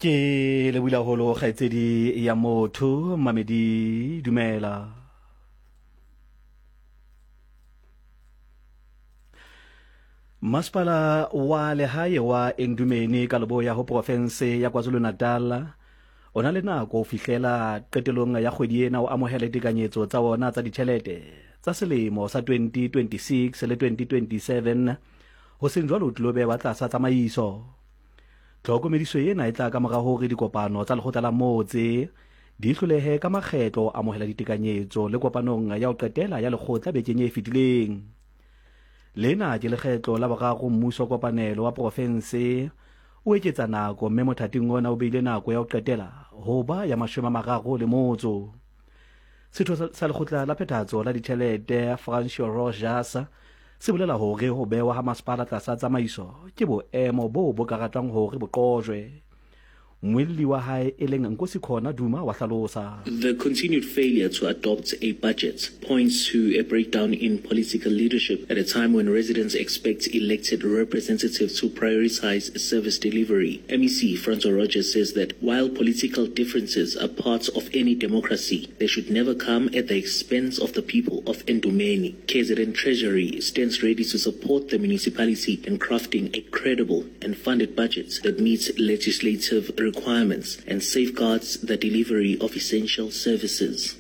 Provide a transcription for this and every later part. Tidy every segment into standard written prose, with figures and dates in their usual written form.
Ke le bula holo kgaitsedi ya motho Mamedi dumela. Masipala wa lehae wa Endumeni ka Leboya ho province ya KwaZulu-Natal o na le nako ho fihlela qetelong ya kgwedi ena o amohela ditekanyetso tsa ona tsa ditjhelete tsa selemo sa 2026 le 2027 ho seng jwalo tlo be wa tlasa tsamaiso. Tlhokomediso ena e tla ka mora hore dikopano tsa lekgotla la motse di hlolehe ka makgetlo a amohela ditekanyetso le kopanong ya ho qetela ya lekgotla bekeng e fetileng. Lena ke lekgetlo la boraro mmuso kopanelo wa province o eketsa nako mme mothating ona o beile nako ya ho qetela ho ba ya 30. Setho sa lekgotla la phethahatso la ditjhelete Francois Rogers se bolela hore ho bewa ha masipala tlasa tsamaiso ke boemo bo ka ratwang hore bo qojwe. Mwelli wa hae e leng Nkosikhona Duma wa hlalosa. The continued failure to adopt a budget points to a breakdown in political leadership at a time when residents expect elected representatives to prioritize service delivery. MEC Francois Rogers says that while political differences are part of any democracy, they should never come at the expense of the people of Endumeni. KZN Treasury stands ready to support the municipality in crafting a credible and funded budget that meets legislative requirements and safeguards the delivery of essential services.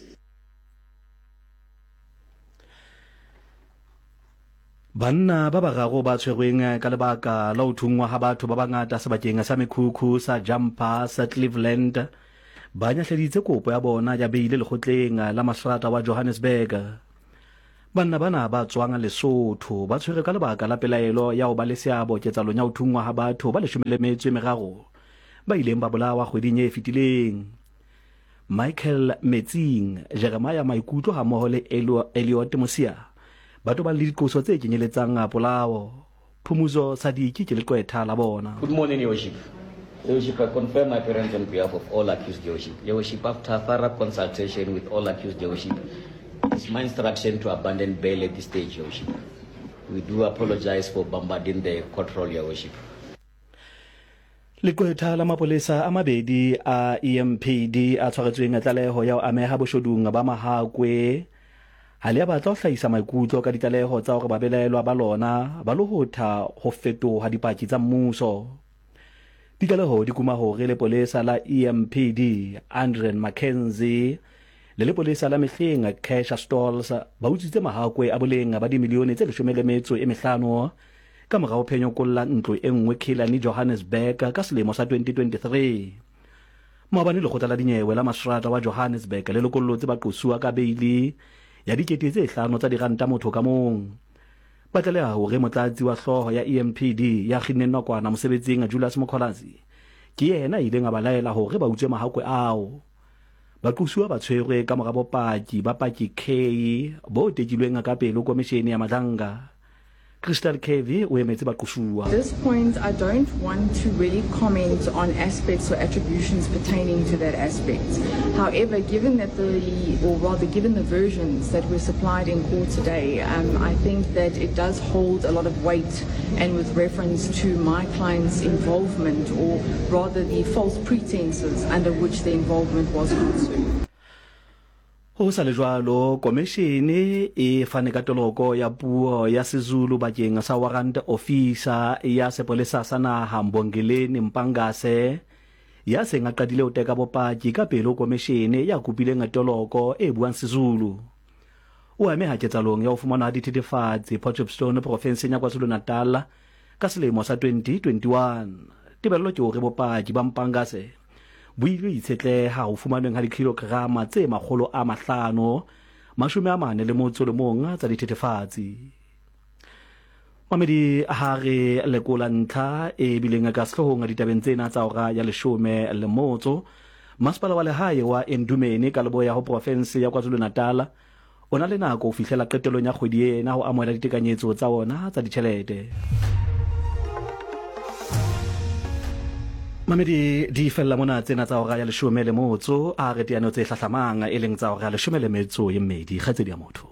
Banna ba bararo ba tshwerweng ka lebaka la ho thungwa ha batho ba bangata sebakeng sa mekhukhu sa Jumper sa Cleveland ba nyahleditse kopo ya bona ya beile lekgotleng la masrata wa Johannesburg. Banna bana ba tswang Lesotho ba tshwere ka lebaka la pelaelo ya ho ba le seabo ketsalong ya ho thungwa ha batho ba 13 ba ileng ba bolawa kgweding e fetileng. Michael Metsing, Jeremiah Maikutlo ha mmoho le Elliot Mosia ba toba le diqoso tse kenyeletsang polao. Phumuzo Sadiki ke leqwetha la bona. Good morning, Your Worship. Your Worship, I confirm my appearance on behalf of all accused, Your Worship. Your Worship, after thorough consultation with all accused, Your Worship, it's my instruction to abandon bail at this stage, Your Worship. We do apologize for bombarding the court roll, Your Worship. Leqwetha la mapolesa a mabedi a EMPD a tshwaretsweng tlaleho ya ho ameha boshodung ba Mahakwe ha le batla ho hlahisa maikutlo ka ditlaleho tsa hore babelaelwa ba lona ba lo hotha ho fetoha dipaki tsa mmuso. Ditlaleho di kuma hore lepolesa la EMPD Andren Mackenzie le lepolesa la Mehleng Cash Stalls ba utswitse Mahakwe a boleng ba dimilione tse 15 ka mora ho phenyo kolla ntlo e nngwe Killarney Johannesburg ka selemo sa 2023. Maobane lekgotla la dinyewe la masrata wa Johannesburg le lokollotse ba qosuwa ka beili ya dikete tse 5 tsa diranta motho ka mong. Ba tlaleha hore motlatsi wa hloho ya EMPD ya kginneng nakwana mosebetsing Julius Mkhwanazi ke yena ile nga balaela hore ba utswe Mahakwe ao. Ba qosuwa ba tshwerwe ka mora bopaki ba paki K bo tekilweng ka pele komishene ya Madlanga. Crystal KV uemetse ba qosuwa. At this point, I don't want to really comment on aspects or attributions pertaining to that aspect. However, given that given the versions that were supplied in court today, I think that it does hold a lot of weight, and with reference to my client's involvement, or rather the false pretenses under which the involvement was consumed. Ho sa le jwalo, komishene e fane ka toloko ya puo ya Sezulu bakeng sa warrant officer ya sepolesa sa naha Mbongeleni Mpangase ya seng a qadile ho teka bopaki ka pele komishene ya kupileng toloko e buang Sezulu. O ameha ketsalong ya ho fumana dithethefatsi Potchefstroom province ya KwaZulu-Natal ka selemo sa 2021. Tebello ke hore bopaki ba Mpangase buile itshetleha ho fumanweng ha dikilograma tse 541 tsa dithethefatsi. Mamedi ha re lekola ntlha e bileng ka sehlohong ditabeng tsena tsa ora ya 10 le motso. Masipala wa lehae wa Endumeni ka Leboya ho province ya KwaZulu-Natal o na le nako ho fihlela qetelong ya kgwedi ena ho amohela ditekanyetso tsa ona tsa ditjhelete. Mamedi di fella mona tsena tsa ora ya 10 le motso a re teano tse hlahlamang e leng tsa ora ya 10 le metso e mmedi kgatsedi ya motho.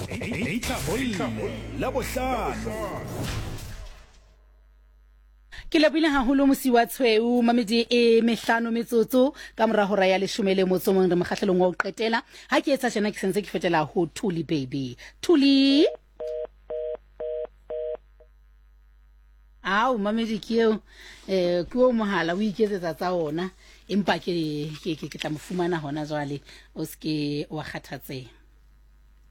La bohlano ke lebile haholo mosi wa tshweu mamedi e mehlano metsotso ka mora hora ya 10 le motso mong re mokgahlelong wa o qetela ha ke etsa jana ke sentse ke fetela ho Thuli baby Thuli au mamedi ke o mohala o iketsetsa tsa ona empa ke tla mo fumana hona jwale o ske wa kgathatseha